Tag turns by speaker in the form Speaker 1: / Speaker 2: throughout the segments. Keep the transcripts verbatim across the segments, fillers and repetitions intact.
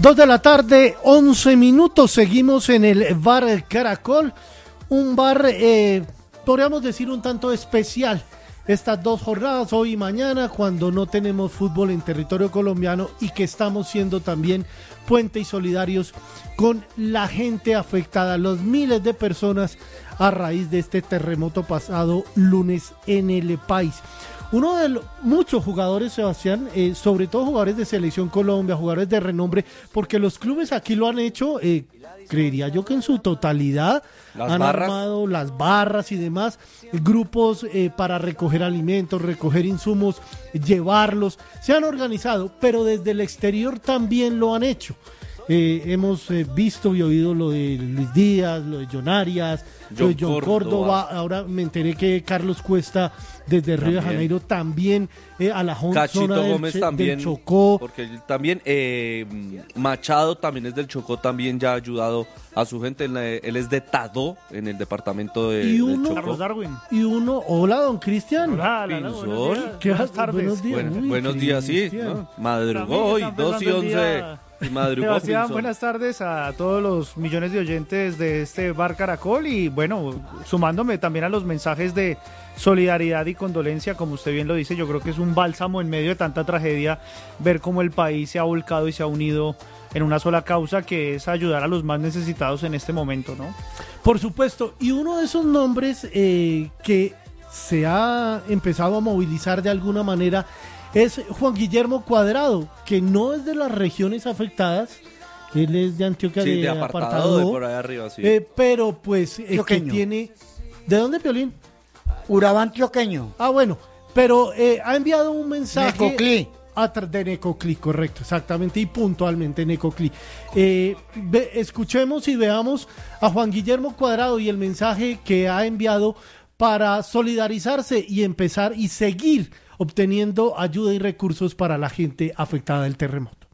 Speaker 1: Dos de la tarde, once minutos, seguimos en el Bar Caracol, un bar, eh, podríamos decir un tanto especial, estas dos jornadas, hoy y mañana, cuando no tenemos fútbol en territorio colombiano y que estamos siendo también puente y solidarios con la gente afectada, los miles de personas a raíz de este terremoto pasado lunes en el país. Uno de los muchos jugadores, Sebastián, eh, sobre todo jugadores de Selección Colombia, jugadores de renombre, porque los clubes aquí lo han hecho, eh, creería yo que en su totalidad
Speaker 2: las
Speaker 1: han
Speaker 2: barras.
Speaker 1: armado las barras y demás, grupos eh, para recoger alimentos, recoger insumos, llevarlos, se han organizado, pero desde el exterior también lo han hecho. Eh, hemos eh, visto y oído lo de Luis Díaz, lo de John Arias, lo de John Córdoba. Córdoba. Ahora me enteré que Carlos Cuesta desde Río de Janeiro también eh, a la
Speaker 2: Cachito
Speaker 1: zona del,
Speaker 2: Gómez
Speaker 1: del
Speaker 2: también,
Speaker 1: Chocó.
Speaker 2: porque también eh, Machado también es del Chocó, también ya ha ayudado a su gente. Él, él es de Tadó, en el departamento de,
Speaker 1: y uno,
Speaker 2: del Chocó.
Speaker 3: Carlos Darwin.
Speaker 1: Y uno, hola don Cristian.
Speaker 3: Hola, hola, hola, buenos días.
Speaker 1: ¿Qué
Speaker 3: Buenas
Speaker 1: haces?
Speaker 3: tardes.
Speaker 1: Buenos días.
Speaker 2: Bueno,
Speaker 1: Uy,
Speaker 2: buenos días, sí,
Speaker 1: Cristian.
Speaker 2: ¿no? Madrugó hoy,
Speaker 3: Está
Speaker 2: dos y
Speaker 3: empezando el
Speaker 2: once.
Speaker 3: día.
Speaker 2: Y madrugó
Speaker 3: Sebastián,
Speaker 2: Pinzón.
Speaker 3: buenas tardes a todos los millones de oyentes de este Bar Caracol y bueno, sumándome también a los mensajes de solidaridad y condolencia, como usted bien lo dice, yo creo que es un bálsamo en medio de tanta tragedia ver cómo el país se ha volcado y se ha unido en una sola causa, que es ayudar a los más necesitados en este momento, ¿no?
Speaker 1: Por supuesto, y uno de esos nombres eh, que se ha empezado a movilizar de alguna manera es Juan Guillermo Cuadrado, que no es de las regiones afectadas, él es de Antioquia,
Speaker 2: Sí,
Speaker 1: de,
Speaker 2: de apartado,
Speaker 1: apartado
Speaker 2: de por ahí arriba, sí.
Speaker 1: eh, pero pues eh, que
Speaker 4: Antioqueño.
Speaker 1: tiene... ¿De dónde, Piolín?
Speaker 4: Urabá antioqueño.
Speaker 1: Ah, bueno, pero eh, ha enviado un mensaje...
Speaker 4: Necoclí.
Speaker 1: A tra- de Necoclí, correcto, exactamente, y puntualmente Necoclí. Eh, ve- escuchemos y veamos a Juan Guillermo Cuadrado y el mensaje que ha enviado para solidarizarse y empezar y seguir obteniendo ayuda y recursos para la gente afectada del terremoto.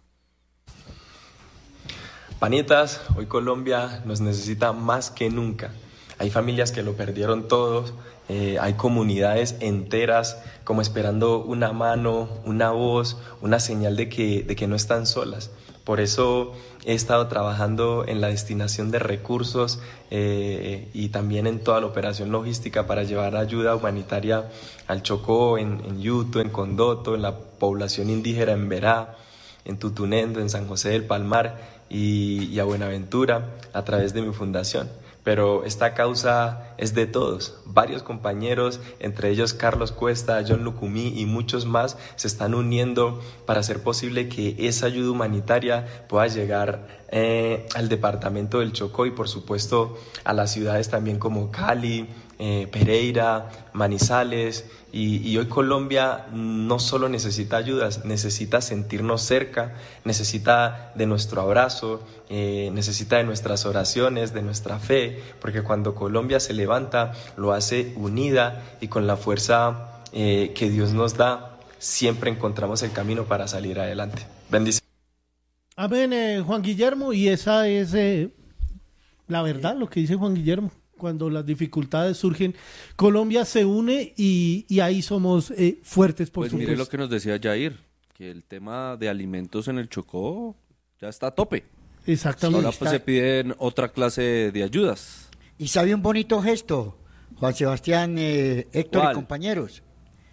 Speaker 5: Panitas, hoy Colombia nos necesita más que nunca. Hay familias que lo perdieron todos, eh, hay comunidades enteras como esperando una mano, una voz, una señal de que, de que no están solas. Por eso he estado trabajando en la destinación de recursos eh, y también en toda la operación logística para llevar ayuda humanitaria al Chocó, en, en Yuto, en Condoto, en la población indígena en Verá, en Tutunendo, en San José del Palmar y, y a Buenaventura a través de mi fundación. Pero esta causa es de todos. Varios compañeros, entre ellos Carlos Cuesta, John Lucumí y muchos más, se están uniendo para hacer posible que esa ayuda humanitaria pueda llegar eh, al departamento del Chocó y por supuesto a las ciudades también como Cali, eh, Pereira, Manizales. Y, y hoy Colombia no solo necesita ayudas, necesita sentirnos cerca, necesita de nuestro abrazo, eh, necesita de nuestras oraciones, de nuestra fe, porque cuando Colombia se levanta, lo hace unida y con la fuerza eh, que Dios nos da, siempre encontramos el camino para salir adelante. Bendiciones.
Speaker 1: Amén, eh, Juan Guillermo, y esa es eh, la verdad, lo que dice Juan Guillermo. Cuando las dificultades surgen, Colombia se une y, y ahí somos eh, fuertes, por
Speaker 2: Pues
Speaker 1: supuesto.
Speaker 2: mire lo que nos decía Jair, que el tema de alimentos en el Chocó ya está a tope.
Speaker 1: Exactamente.
Speaker 2: Ahora pues se piden otra clase de ayudas.
Speaker 4: Y sabe un bonito gesto, Juan Sebastián, eh, Héctor
Speaker 2: ¿Cuál?
Speaker 4: y compañeros.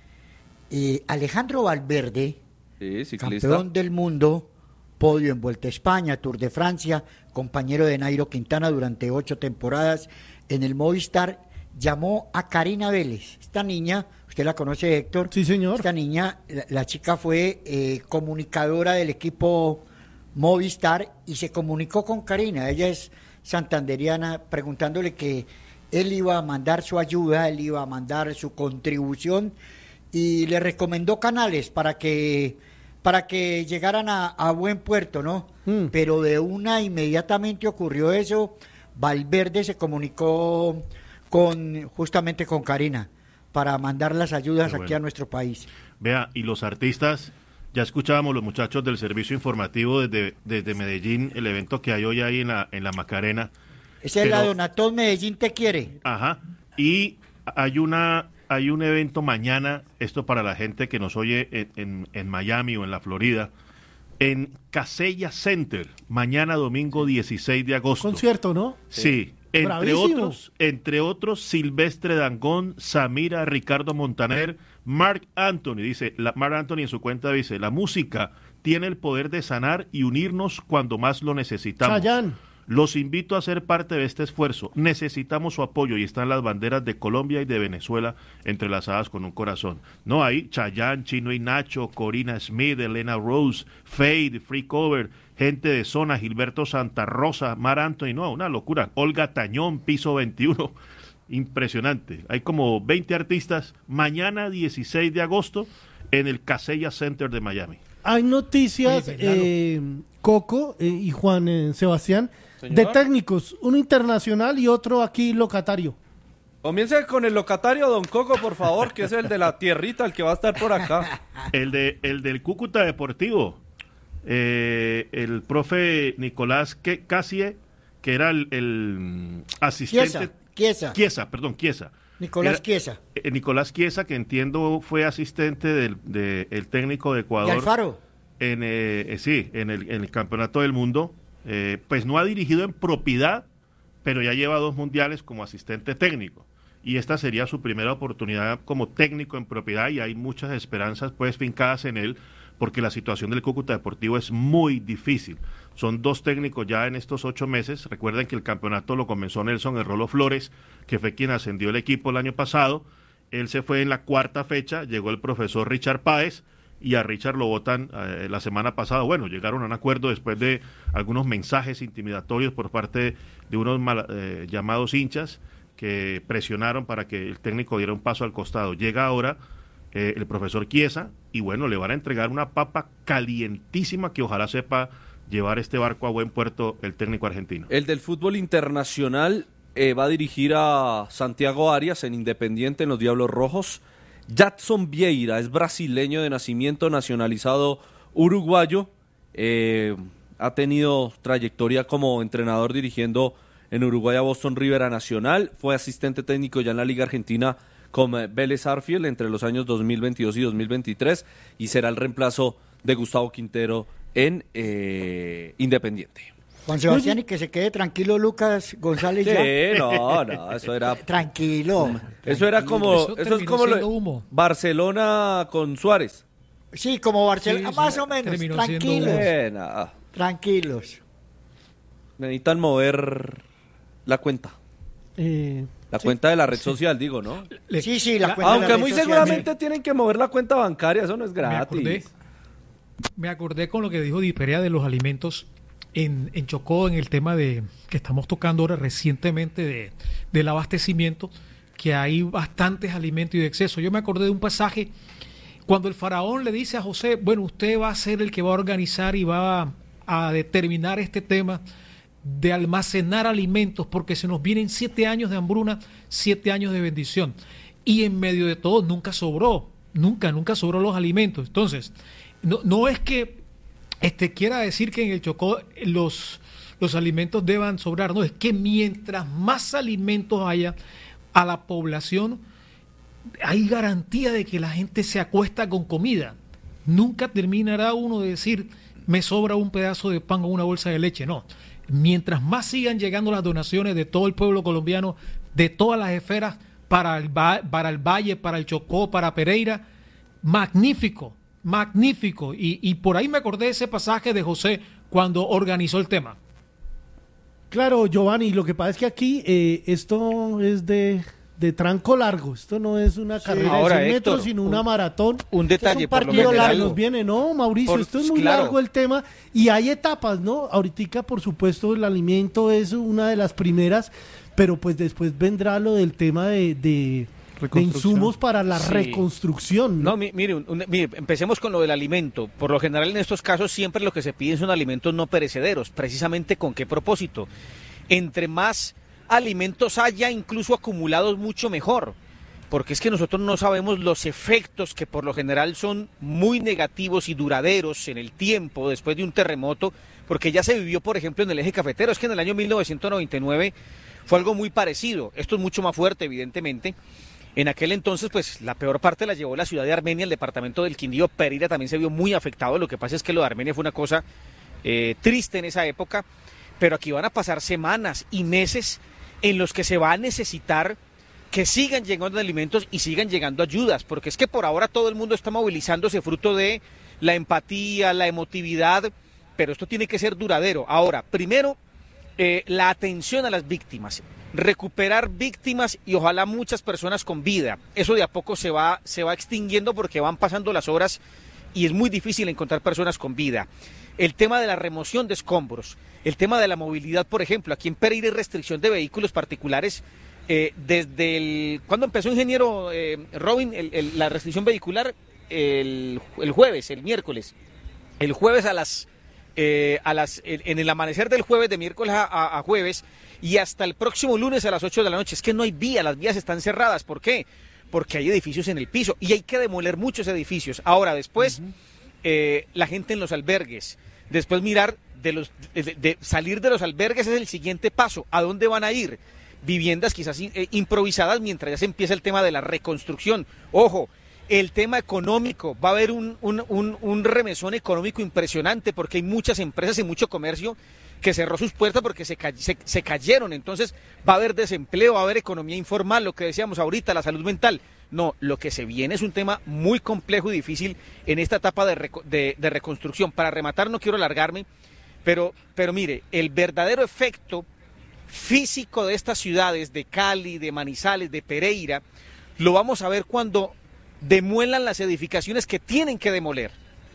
Speaker 4: Eh, Alejandro Valverde,
Speaker 2: Sí, ciclista.
Speaker 4: campeón del mundo, podio en Vuelta a España, Tour de Francia, compañero de Nairo Quintana durante ocho temporadas en el Movistar, llamó a Karina Vélez. Esta niña, usted la conoce, Héctor.
Speaker 1: Sí, señor.
Speaker 4: Esta niña, la, la chica fue eh, comunicadora del equipo Movistar y se comunicó con Karina. Ella es santanderiana, preguntándole que él iba a mandar su ayuda, él iba a mandar su contribución y le recomendó canales para que para que llegaran a, a buen puerto, ¿no?
Speaker 1: Mm.
Speaker 4: Pero de una inmediatamente ocurrió eso. Valverde se comunicó con justamente con Karina para mandar las ayudas
Speaker 6: Qué bueno.
Speaker 4: aquí a nuestro país.
Speaker 6: Vea, y los artistas, ya escuchábamos los muchachos del servicio informativo desde, desde Medellín, el evento que hay hoy ahí en la, en la Macarena.
Speaker 4: Esa es
Speaker 6: Pero-
Speaker 4: la Donatón Medellín te quiere.
Speaker 6: Ajá, y hay una hay un evento mañana, esto para la gente que nos oye en, en, en Miami o en la Florida, en Casella Center, mañana domingo dieciséis de agosto.
Speaker 1: Concierto, ¿no?
Speaker 6: Sí, entre
Speaker 1: Bravísimo.
Speaker 6: otros, entre otros Silvestre Dangond, Samira, Ricardo Montaner, Marc Anthony, dice, la, Marc Anthony en su cuenta dice, la música tiene el poder de sanar y unirnos cuando más lo necesitamos.
Speaker 1: Chayanne.
Speaker 6: Los invito a ser parte de este esfuerzo. Necesitamos su apoyo y están las banderas de Colombia y de Venezuela entrelazadas con un corazón. No hay Chayanne, Chino y Nacho, Corina Smith, Elena Rose, Fade, Free Cover, gente de Zona, Gilberto Santa Rosa, Mar Anthony, no, una locura. Olga Tañón, Piso veintiuno. Impresionante. Hay como veinte artistas. Mañana dieciséis de agosto en el Casella Center de Miami.
Speaker 1: Hay noticias,
Speaker 7: Oye, Fernando.
Speaker 1: eh, Coco eh, y Juan eh, Sebastián,
Speaker 2: Señor.
Speaker 1: de técnicos, uno internacional y otro aquí locatario.
Speaker 2: Comience con el locatario, don Coco, por favor, que es el de la tierrita, el que va a estar por acá.
Speaker 6: El de el del Cúcuta Deportivo, eh, el profe Nicolás Que- Casie, que era el, el asistente.
Speaker 4: Chiesa, Chiesa.
Speaker 6: Chiesa, perdón, Chiesa.
Speaker 4: Nicolás
Speaker 6: Era-
Speaker 4: Chiesa.
Speaker 6: eh, Nicolás Chiesa, que entiendo fue asistente del de, el técnico de
Speaker 4: Y
Speaker 6: Ecuador.
Speaker 4: Alfaro.
Speaker 6: En, eh, eh, sí, en el, en el Campeonato del Mundo. Eh, pues no ha dirigido en propiedad, pero ya lleva dos mundiales como asistente técnico. Y esta sería su primera oportunidad como técnico en propiedad y hay muchas esperanzas pues fincadas en él porque la situación del Cúcuta Deportivo es muy difícil. Son dos técnicos ya en estos ocho meses. Recuerden que el campeonato lo comenzó Nelson El Rolo Flores, que fue quien ascendió el equipo el año pasado. Él se fue en la cuarta fecha, llegó el profesor Richard Páez, y a Richard lo votan eh, la semana pasada. Bueno, llegaron a un acuerdo después de algunos mensajes intimidatorios por parte de unos mal, eh, llamados hinchas que presionaron para que el técnico diera un paso al costado. Llega ahora eh, el profesor Chiesa y bueno, le van a entregar una papa calientísima que ojalá sepa llevar este barco a buen puerto el técnico argentino.
Speaker 2: El del fútbol internacional eh, va a dirigir a Santiago Arias en Independiente, en los Diablos Rojos. Jadson Vieira es brasileño de nacimiento, nacionalizado uruguayo. Eh, ha tenido trayectoria como entrenador dirigiendo en Uruguay a Boston River a Nacional. Fue asistente técnico ya en la Liga Argentina con eh, Vélez Arfield entre los años dos mil veintidós y dos mil veintitrés y será el reemplazo de Gustavo Quintero en eh, Independiente.
Speaker 4: Juan Sebastián, y que se quede tranquilo Lucas González ya.
Speaker 2: Sí, no, no, eso era...
Speaker 4: Tranquilo.
Speaker 2: Eso era como,
Speaker 7: Eso
Speaker 2: eso es
Speaker 7: terminó
Speaker 2: como lo-
Speaker 7: siendo humo.
Speaker 2: Barcelona con Suárez.
Speaker 4: Sí, como Barcelona,
Speaker 7: Sí, sí,
Speaker 4: más o menos.
Speaker 7: terminó siendo
Speaker 4: Tranquilos.
Speaker 2: Eh, nada.
Speaker 4: Tranquilos.
Speaker 2: Necesitan mover la cuenta.
Speaker 1: Eh,
Speaker 2: La
Speaker 1: sí.
Speaker 2: cuenta de la red social, digo, ¿no?
Speaker 7: Le-
Speaker 4: Sí, sí, la
Speaker 7: la-
Speaker 4: cuenta de
Speaker 2: Aunque
Speaker 4: la
Speaker 2: muy
Speaker 4: red social.
Speaker 2: seguramente tienen que mover la cuenta bancaria, eso no es
Speaker 7: me acordé,
Speaker 2: gratis.
Speaker 7: me acordé con lo que dijo Di Perea de los alimentos en, en Chocó, en el tema de que estamos tocando ahora recientemente de, del abastecimiento, que hay bastantes alimentos y de exceso. Yo me acordé de un pasaje cuando el faraón le dice a José, bueno, usted va a ser el que va a organizar y va a, a determinar este tema de almacenar alimentos, porque se nos vienen siete años de hambruna, siete años de bendición. Y en medio de todo nunca sobró, nunca, nunca sobró los alimentos. Entonces, no, no es que este quiera decir que en el Chocó los, los alimentos deban sobrar, no, es que mientras más alimentos haya a la población, hay garantía de que la gente se acuesta con comida. Nunca terminará uno de decir, me sobra un pedazo de pan o una bolsa de leche, no. Mientras más sigan llegando las donaciones de todo el pueblo colombiano, de todas las esferas, para el, va- para el Valle, para el Chocó, para Pereira, magnífico, magnífico. Y, y por ahí me acordé de ese pasaje de José cuando organizó el tema.
Speaker 1: Claro, Giovanni, lo que pasa es que aquí eh, esto es de, de tranco largo. Esto no es una carrera
Speaker 8: Ahora,
Speaker 1: de cien
Speaker 8: Héctor,
Speaker 1: metros, sino
Speaker 8: un-
Speaker 1: una maratón.
Speaker 8: Un detalle,
Speaker 4: un
Speaker 8: por lo
Speaker 4: partido
Speaker 1: Y
Speaker 8: general,
Speaker 1: se nos viene, ¿no, Mauricio?
Speaker 8: Por-
Speaker 1: esto es muy
Speaker 8: claro.
Speaker 1: largo el tema y hay etapas, ¿no? Ahorita, por supuesto, el alimento es una de las primeras, pero pues después vendrá lo del tema de, de, de insumos para la
Speaker 8: Sí.
Speaker 1: reconstrucción, ¿no?
Speaker 8: No, mi- mire, un- un- mire, empecemos con lo del alimento. Por lo general en estos casos siempre lo que se piden son alimentos no perecederos. Precisamente con qué propósito. Entre más alimentos haya, incluso acumulados, mucho mejor. Porque es que nosotros no sabemos los efectos que por lo general son muy negativos y duraderos en el tiempo después de un terremoto, porque ya se vivió, por ejemplo, en el eje cafetero. Es que en el año mil novecientos noventa y nueve fue algo muy parecido. Esto es mucho más fuerte, evidentemente. En aquel entonces, pues la peor parte la llevó la ciudad de Armenia, el departamento del Quindío. Pereira también se vio muy afectado. Lo que pasa es que lo de Armenia fue una cosa eh, triste en esa época, pero aquí van a pasar semanas y meses en los que se va a necesitar que sigan llegando alimentos y sigan llegando ayudas, porque es que por ahora todo el mundo está movilizándose fruto de la empatía, la emotividad, pero esto tiene que ser duradero. Ahora, primero, eh, la atención a las víctimas. Recuperar víctimas y ojalá muchas personas con vida. Eso de a poco se va, se va extinguiendo porque van pasando las horas y es muy difícil encontrar personas con vida. El tema de la remoción de escombros, el tema de la movilidad, por ejemplo, aquí en Pereira hay restricción de vehículos particulares eh, desde el... ¿Cuándo empezó, ingeniero eh, Robin, el, el, la restricción vehicular? El, el jueves, el miércoles. El jueves a las... Eh, a las en el amanecer del jueves, de miércoles a, a, a jueves, y hasta el próximo lunes a las ocho de la noche. Es que no hay vía, las vías están cerradas. ¿Por qué? Porque hay edificios en el piso y hay que demoler muchos edificios. Ahora, después, uh-huh. eh, la gente en los albergues. Después mirar, de los de, de salir de los albergues es el siguiente paso. ¿A dónde van a ir? Viviendas quizás eh, improvisadas mientras ya se empieza el tema de la reconstrucción. Ojo, el tema económico, va a haber un, un, un, un remesón económico impresionante porque hay muchas empresas y mucho comercio que cerró sus puertas porque se, se, se cayeron. Entonces va a haber desempleo, va a haber economía informal, lo que decíamos ahorita, la salud mental. No, lo que se viene es un tema muy complejo y difícil en esta etapa de, de, de reconstrucción. Para rematar, no quiero alargarme, pero, pero mire, el verdadero efecto físico de estas ciudades, de Cali, de Manizales, de Pereira, lo vamos a ver cuando demuelan las edificaciones que tienen que demoler,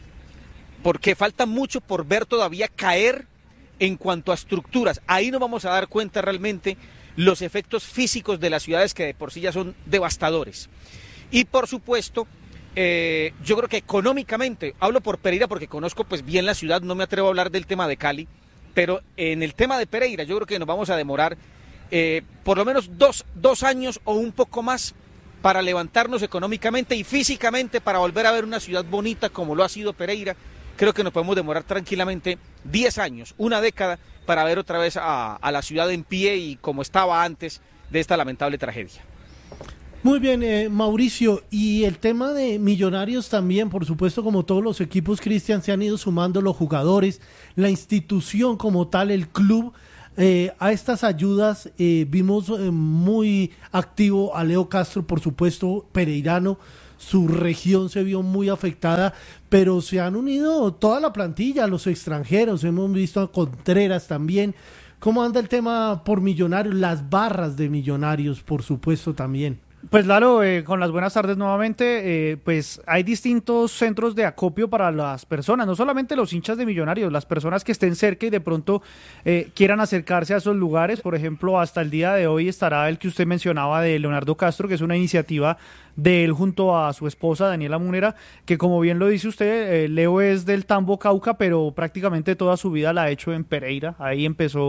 Speaker 8: porque falta mucho por ver todavía caer en cuanto a estructuras. Ahí nos vamos a dar cuenta realmente los efectos físicos de las ciudades que de por sí ya son devastadores. Y por supuesto, eh, yo creo que económicamente, hablo por Pereira porque conozco pues bien la ciudad, no me atrevo a hablar del tema de Cali, pero en el tema de Pereira yo creo que nos vamos a demorar eh, por lo menos dos, dos años o un poco más para levantarnos económicamente y físicamente para volver a ver una ciudad bonita como lo ha sido Pereira. Creo que nos podemos demorar tranquilamente diez años, una década, para ver otra vez a, a la ciudad en pie y como estaba antes de esta lamentable tragedia.
Speaker 1: Muy bien, eh, Mauricio, y el tema de Millonarios también, por supuesto, como todos los equipos, Cristian, se han ido sumando los jugadores, la institución como tal, el club. Eh, a estas ayudas eh, vimos eh, muy activo a Leo Castro, por supuesto, pereirano. Su región se vio muy afectada, pero se han unido toda la plantilla, los extranjeros, hemos visto a Contreras también. ¿Cómo anda el tema por Millonarios? Las barras de Millonarios, por supuesto, también.
Speaker 3: Pues Lalo, eh, con las buenas tardes nuevamente, eh, pues hay distintos centros de acopio para las personas, no solamente los hinchas de Millonarios, las personas que estén cerca y de pronto eh, quieran acercarse a esos lugares. Por ejemplo, hasta el día de hoy estará el que usted mencionaba de Leonardo Castro, que es una iniciativa de él junto a su esposa Daniela Munera, que como bien lo dice usted, eh, Leo es del Tambo, Cauca, pero prácticamente toda su vida la ha hecho en Pereira. Ahí empezó